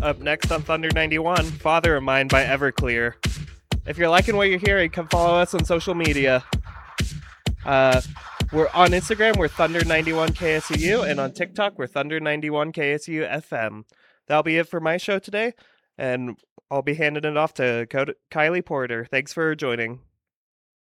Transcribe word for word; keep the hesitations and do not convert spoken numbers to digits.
Up next on Thunder ninety-one, Father of Mine by Everclear. If you're liking what you're hearing, come follow us on social media. Uh, we're on Instagram, we're Thunder ninety-one K S U, and on TikTok, we're Thunder ninety-one K S U F M. That'll be it for my show today, and I'll be handing it off to Kylie Porter. Thanks for joining.